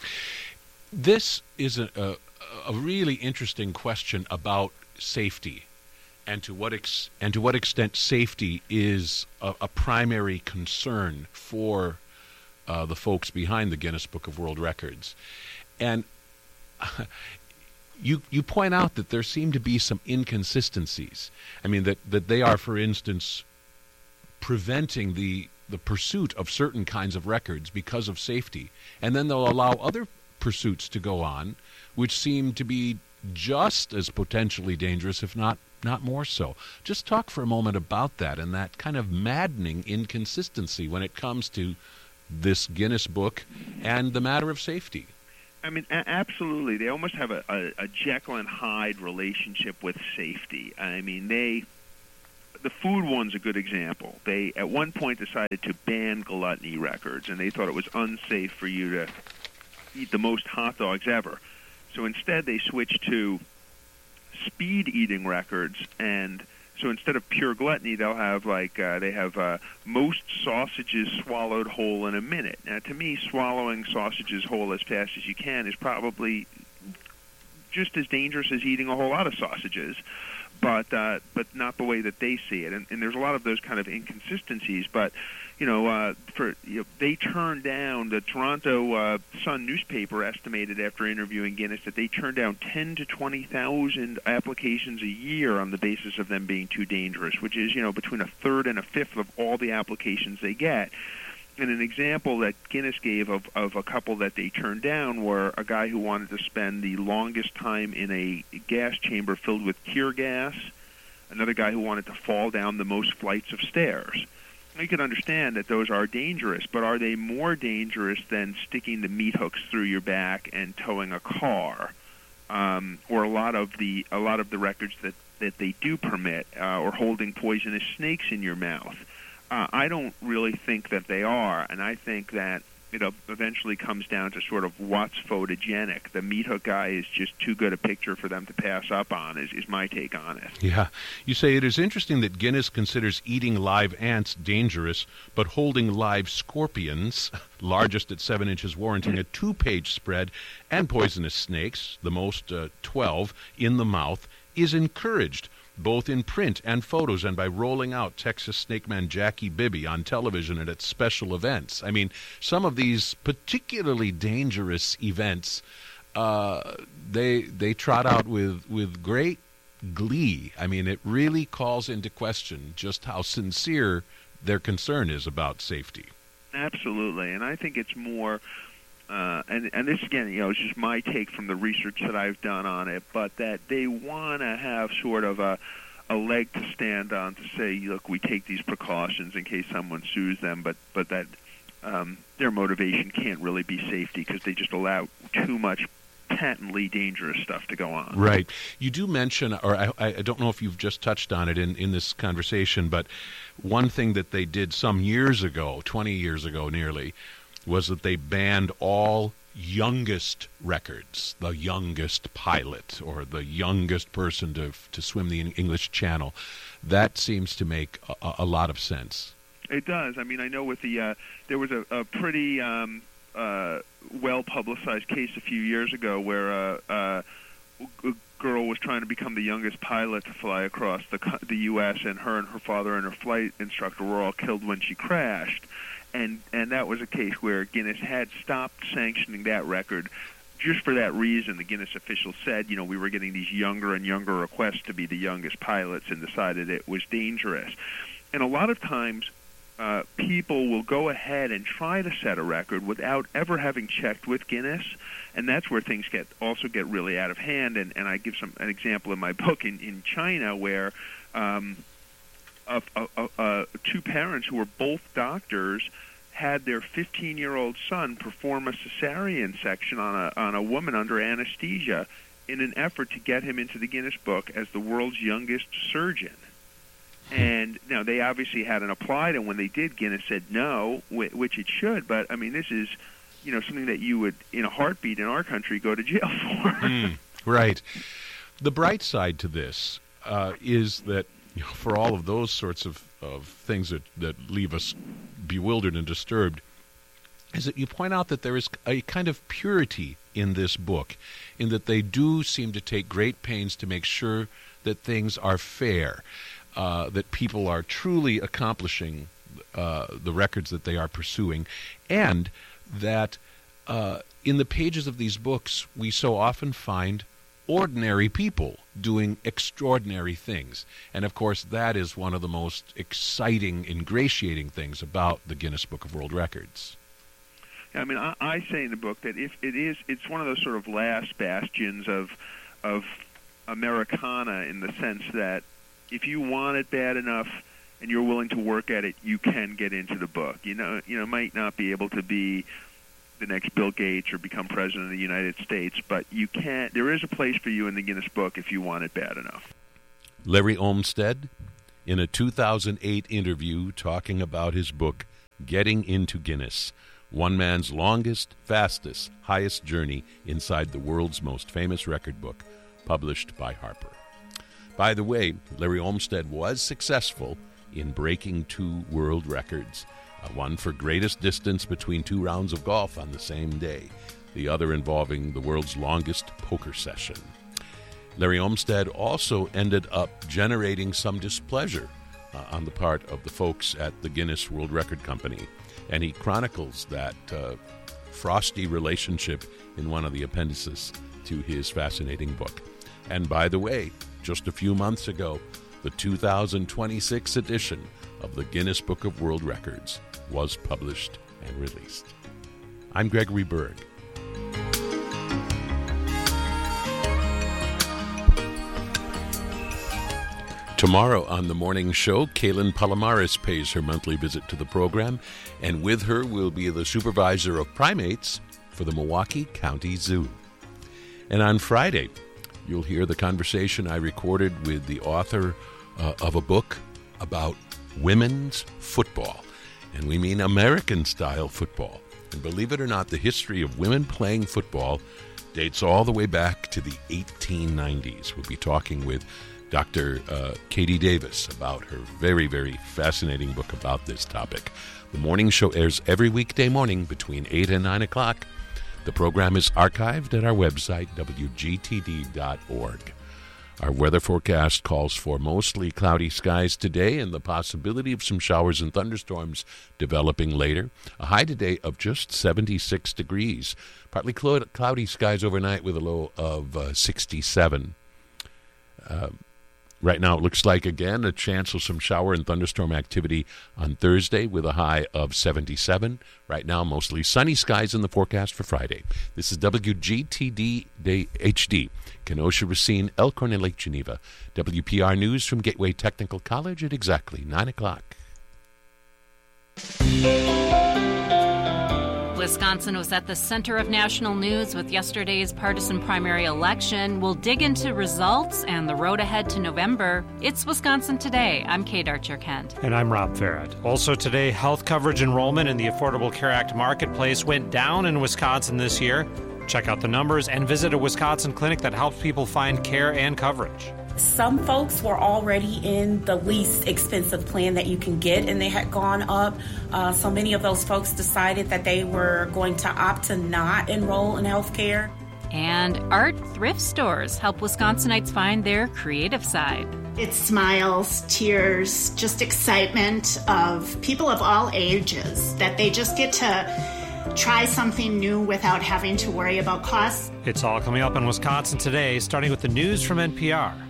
This is a, a, a really interesting question about safety. And to what ex- and to what extent safety is a, a primary concern for uh, the folks behind the Guinness Book of World Records. And you you point out that there seem to be some inconsistencies. I mean, that, that they are, for instance, preventing the the pursuit of certain kinds of records because of safety, and then they'll allow other pursuits to go on, which seem to be just as potentially dangerous, if not not more so. Just talk for a moment about that and that kind of maddening inconsistency when it comes to this Guinness book and the matter of safety. I mean, a- absolutely. They almost have a, a, a Jekyll and Hyde relationship with safety. I mean, they... The food one's a good example. They, at one point, decided to ban gluttony records, and they thought it was unsafe for you to eat the most hot dogs ever. So instead, they switched to speed eating records, and so instead of pure gluttony, they'll have, like, uh, they have uh, most sausages swallowed whole in a minute. Now, to me, swallowing sausages whole as fast as you can is probably just as dangerous as eating a whole lot of sausages. But uh, but not the way that they see it, and, and there's a lot of those kind of inconsistencies. But you know, uh, for you know, they turned down the Toronto uh, Sun newspaper estimated after interviewing Guinness that they turned down ten to twenty thousand applications a year on the basis of them being too dangerous, which is you know between a third and a fifth of all the applications they get. And an example that Guinness gave of, of a couple that they turned down were a guy who wanted to spend the longest time in a gas chamber filled with tear gas, another guy who wanted to fall down the most flights of stairs. Now, you can understand that those are dangerous, but are they more dangerous than sticking the meat hooks through your back and towing a car, um, or a lot of the a lot of the records that, that they do permit, uh, or holding poisonous snakes in your mouth? Uh, I don't really think that they are, and I think that it eventually comes down to sort of what's photogenic. The meat hook guy is just too good a picture for them to pass up on, is, is my take on it. Yeah. You say it is interesting that Guinness considers eating live ants dangerous, but holding live scorpions, largest at seven inches, warranting a two-page spread, and poisonous snakes, the most uh, twelve, in the mouth, is encouraged, both in print and photos, and by rolling out Texas snake man Jackie Bibby on television and at special events. I mean, some of these particularly dangerous events, uh, they they trot out with, with great glee. I mean, it really calls into question just how sincere their concern is about safety. Absolutely, and I think it's more... Uh, and, and this, again, you know, is just my take from the research that I've done on it, but that they want to have sort of a, a leg to stand on to say, look, we take these precautions in case someone sues them, but, but that um, their motivation can't really be safety because they just allow too much patently dangerous stuff to go on. Right. You do mention, or I, I don't know if you've just touched on it in, in this conversation, but one thing that they did some years ago, twenty years ago nearly, was that they banned all youngest records, the youngest pilot or the youngest person to to swim the English Channel. That seems to make a, a lot of sense. It does. I mean, I know with the uh, there was a, a pretty um, uh, well-publicized case a few years ago where uh, uh, a girl was trying to become the youngest pilot to fly across the the U S, and her and her father and her flight instructor were all killed when she crashed. And and that was a case where Guinness had stopped sanctioning that record just for that reason. The Guinness officials said, you know, we were getting these younger and younger requests to be the youngest pilots and decided it was dangerous. And a lot of times uh, people will go ahead and try to set a record without ever having checked with Guinness, and that's where things get also get really out of hand. And, and I give some an example in my book in, in China where um, Uh, uh, uh, two parents who were both doctors had their fifteen-year-old son perform a cesarean section on a on a woman under anesthesia in an effort to get him into the Guinness Book as the world's youngest surgeon. And now they obviously hadn't applied, and when they did, Guinness said no, which it should. But I mean, this is, you know, something that you would, in a heartbeat in our country, go to jail for. Mm, right. The bright side to this uh, is that, you know, for all of those sorts of, of things that, that leave us bewildered and disturbed, is that you point out that there is a kind of purity in this book, in that they do seem to take great pains to make sure that things are fair, uh, that people are truly accomplishing uh, the records that they are pursuing, and that uh, in the pages of these books, we so often find ordinary people doing extraordinary things. And, of course, that is one of the most exciting, ingratiating things about the Guinness Book of World Records. I mean, I, I say in the book that if it is, it's one of those sort of last bastions of of Americana, in the sense that if you want it bad enough and you're willing to work at it, you can get into the book. You know, you know, might not be able to be the next Bill Gates or become president of the United States, but you can. There is a place for you in the Guinness Book if you want it bad enough. Larry Olmsted, in a two thousand eight interview talking about his book, Getting into Guinness, one man's longest, fastest, highest journey inside the world's most famous record book, published by Harper. By the way, Larry Olmsted was successful in breaking two world records, uh, one for greatest distance between two rounds of golf on the same day, the other involving the world's longest poker session. Larry Olmsted also ended up generating some displeasure uh, on the part of the folks at the Guinness World Record Company, and he chronicles that uh, frosty relationship in one of the appendices to his fascinating book. And by the way, just a few months ago, the two thousand twenty-six edition of the Guinness Book of World Records was published and released. I'm Gregory Berg. Tomorrow on the morning show, Kaylin Palomares pays her monthly visit to the program, and with her will be the supervisor of primates for the Milwaukee County Zoo. And on Friday, you'll hear the conversation I recorded with the author uh, of a book about women's football. And we mean American-style football. And believe it or not, the history of women playing football dates all the way back to the eighteen nineties. We'll be talking with Doctor Uh, Katie Davis about her very, very fascinating book about this topic. The morning show airs every weekday morning between eight and nine o'clock. The program is archived at our website, W G T D dot org. Our weather forecast calls for mostly cloudy skies today and the possibility of some showers and thunderstorms developing later. A high today of just seventy-six degrees. Partly cl- cloudy skies overnight with a low of uh, sixty-seven. Uh, Right now, it looks like, again, a chance of some shower and thunderstorm activity on Thursday with a high of seventy-seven. Right now, mostly sunny skies in the forecast for Friday. This is W G T D H D, Kenosha, Racine, Elkhorn, and Lake Geneva. W P R News from Gateway Technical College at exactly nine o'clock. Wisconsin was at the center of national news with yesterday's partisan primary election. We'll dig into results and the road ahead to November. It's Wisconsin Today. I'm Kate Archer-Kent. And I'm Rob Farrett. Also today, health coverage enrollment in the Affordable Care Act marketplace went down in Wisconsin this year. Check out the numbers and visit a Wisconsin clinic that helps people find care and coverage. Some folks were already in the least expensive plan that you can get, and they had gone up. Uh, so many of those folks decided that they were going to opt to not enroll in health care. And art thrift stores help Wisconsinites find their creative side. It's smiles, tears, just excitement of people of all ages, that they just get to try something new without having to worry about costs. It's all coming up in Wisconsin Today, starting with the news from N P R.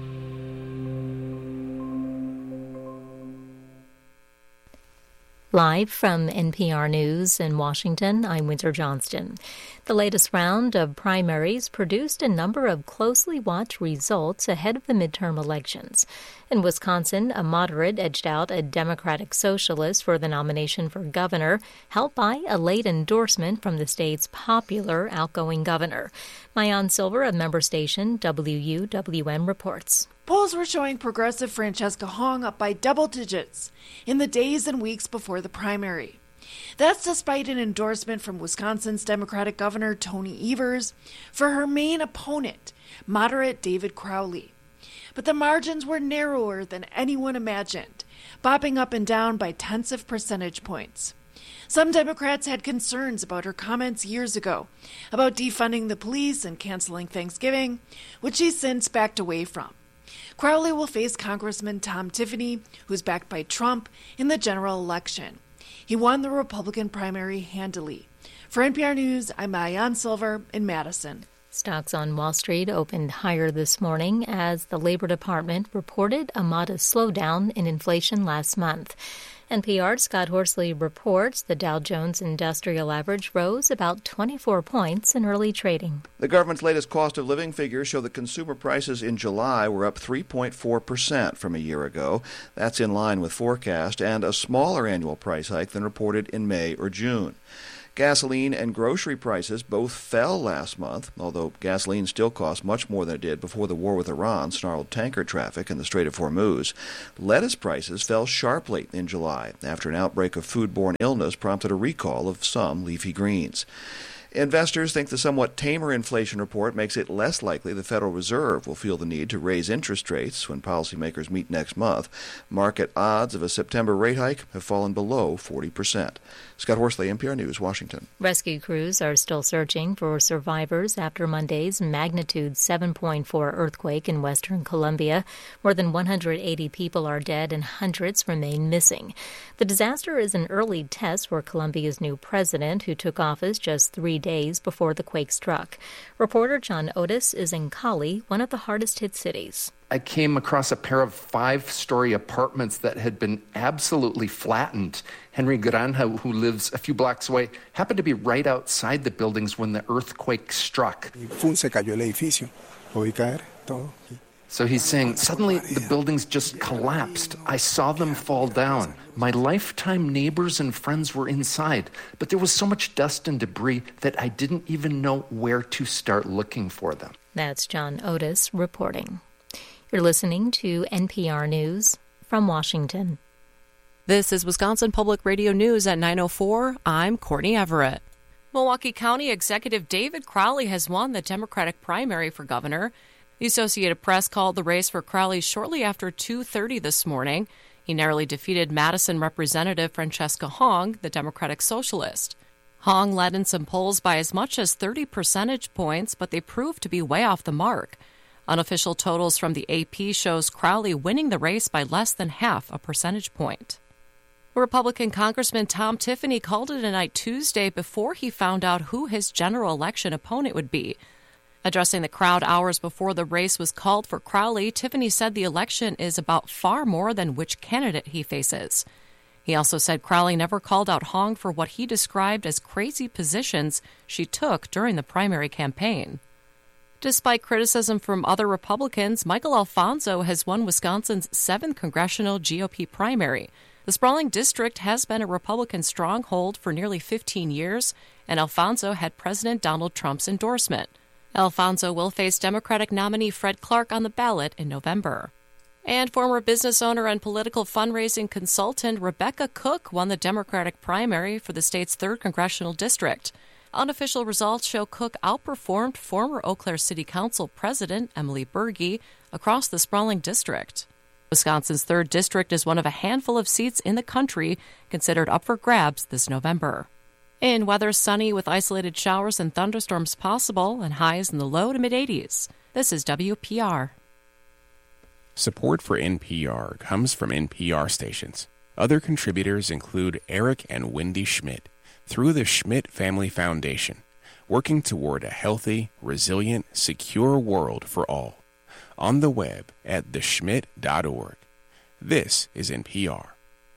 Live from N P R News in Washington, I'm Winter Johnston. The latest round of primaries produced a number of closely watched results ahead of the midterm elections. In Wisconsin, a moderate edged out a Democratic socialist for the nomination for governor, helped by a late endorsement from the state's popular outgoing governor. Mayan Silver of member station W U W M reports. Polls were showing progressive Francesca Hong up by double digits in the days and weeks before the primary. That's despite an endorsement from Wisconsin's Democratic Governor Tony Evers for her main opponent, moderate David Crowley. But the margins were narrower than anyone imagined, bopping up and down by tenths of percentage points. Some Democrats had concerns about her comments years ago about defunding the police and canceling Thanksgiving, which she's since backed away from. Crowley will face Congressman Tom Tiffany, who's backed by Trump, in the general election. He won the Republican primary handily. For N P R News, I'm Maayan Silver in Madison. Stocks on Wall Street opened higher this morning as the Labor Department reported a modest slowdown in inflation last month. N P R's Scott Horsley reports the Dow Jones Industrial Average rose about twenty-four points in early trading. The government's latest cost of living figures show that consumer prices in July were up three point four percent from a year ago. That's in line with forecast and a smaller annual price hike than reported in May or June. Gasoline and grocery prices both fell last month, although gasoline still costs much more than it did before the war with Iran snarled tanker traffic in the Strait of Hormuz. Lettuce prices fell sharply in July after an outbreak of foodborne illness prompted a recall of some leafy greens. Investors think the somewhat tamer inflation report makes it less likely the Federal Reserve will feel the need to raise interest rates when policymakers meet next month. Market odds of a September rate hike have fallen below forty percent. Scott Horsley, N P R News, Washington. Rescue crews are still searching for survivors after Monday's magnitude seven point four earthquake in western Colombia. More than one hundred eighty people are dead and hundreds remain missing. The disaster is an early test for Colombia's new president, who took office just three days before the quake struck. Reporter John Otis is in Cali, one of the hardest-hit cities. I came across a pair of five-story apartments that had been absolutely flattened. Henry Granja, who lives a few blocks away, happened to be right outside the buildings when the earthquake struck. So he's saying, suddenly the buildings just collapsed. I saw them fall down. My lifetime neighbors and friends were inside, but there was so much dust and debris that I didn't even know where to start looking for them. That's John Otis reporting. You're listening to N P R News from Washington. This is Wisconsin Public Radio News at nine oh four. I'm Courtney Everett. Milwaukee County Executive David Crowley has won the Democratic primary for governor. The Associated Press called the race for Crowley shortly after two thirty this morning. He narrowly defeated Madison Representative Francesca Hong, the Democratic Socialist. Hong led in some polls by as much as thirty percentage points, but they proved to be way off the mark. Unofficial totals from the A P shows Crowley winning the race by less than half a percentage point. Republican Congressman Tom Tiffany called it a night Tuesday before he found out who his general election opponent would be. Addressing the crowd hours before the race was called for Crowley, Tiffany said the election is about far more than which candidate he faces. He also said Crowley never called out Hong for what he described as crazy positions she took during the primary campaign. Despite criticism from other Republicans, Michael Alfonso has won Wisconsin's seventh congressional G O P primary. The sprawling district has been a Republican stronghold for nearly fifteen years, and Alfonso had President Donald Trump's endorsement. Alfonso will face Democratic nominee Fred Clark on the ballot in November. And former business owner and political fundraising consultant Rebecca Cook won the Democratic primary for the state's third congressional district. Unofficial results show Cook outperformed former Eau Claire City Council President Emily Berge across the sprawling district. Wisconsin's third district is one of a handful of seats in the country considered up for grabs this November. In weather, sunny with isolated showers and thunderstorms possible and highs in the low to mid-eighties. This is W P R. Support for N P R comes from N P R stations. Other contributors include Eric and Wendy Schmidt through the Schmidt Family Foundation, working toward a healthy, resilient, secure world for all. On the web at the schmidt dot org. This is N P R.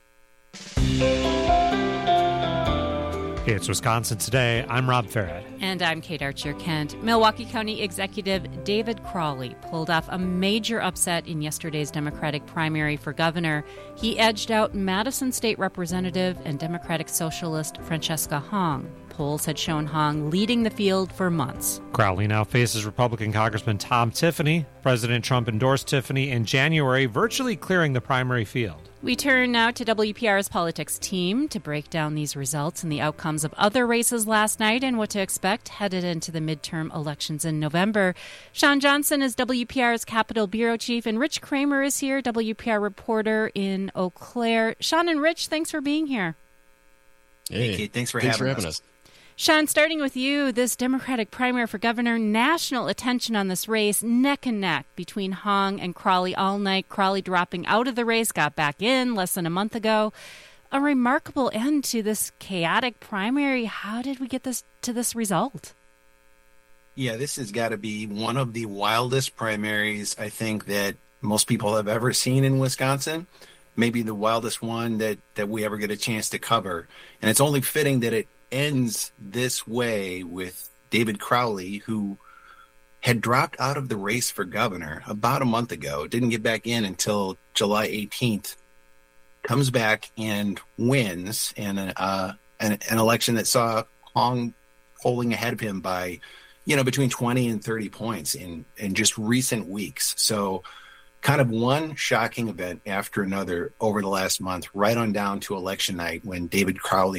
It's Wisconsin Today. I'm Rob Farrad. And I'm Kate Archer-Kent. Milwaukee County Executive David Crowley pulled off a major upset in yesterday's Democratic primary for governor. He edged out Madison State Representative and Democratic Socialist Francesca Hong. Polls had shown Hong leading the field for months. Crowley now faces Republican Congressman Tom Tiffany. President Trump endorsed Tiffany in January, virtually clearing the primary field. We turn now to W P R's politics team to break down these results and the outcomes of other races last night and what to expect headed into the midterm elections in November. Sean Johnson is W P R's Capitol Bureau Chief, and Rich Kramer is here, W P R reporter in Eau Claire. Sean and Rich, thanks for being here. Hey, Kate, thanks for, thanks having, for having us. us. Sean, starting with you, this Democratic primary for governor, national attention on this race, neck and neck between Hong and Crowley all night. Crowley dropping out of the race, got back in less than a month ago. a remarkable end to this chaotic primary. How did we get this to this result? Yeah, this has got to be one of the wildest primaries I think that most people have ever seen in Wisconsin. Maybe the wildest one that, that we ever get a chance to cover. And it's only fitting that it ends this way with David Crowley, who had dropped out of the race for governor about a month ago, didn't get back in until July eighteenth, comes back and wins in an, uh, an, an election that saw Hong polling ahead of him by, you know, between twenty and thirty points in, in just recent weeks. So kind of one shocking event after another over the last month, right on down to election night when David Crowley